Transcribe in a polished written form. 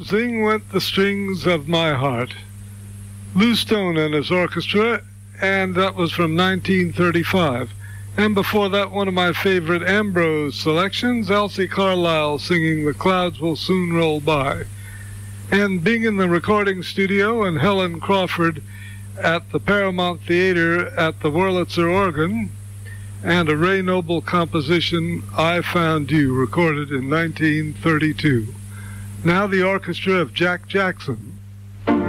Waltzing Went the Strings of My Heart. Lou Stone and his orchestra, and that was from 1935. And before that, one of my favorite Ambrose selections, Elsie Carlisle singing The Clouds Will Soon Roll By. And being in the recording studio and Helen Crawford at the Paramount Theater at the Wurlitzer organ, and a Ray Noble composition, I Found You, recorded in 1932. Now the orchestra of Jack Jackson.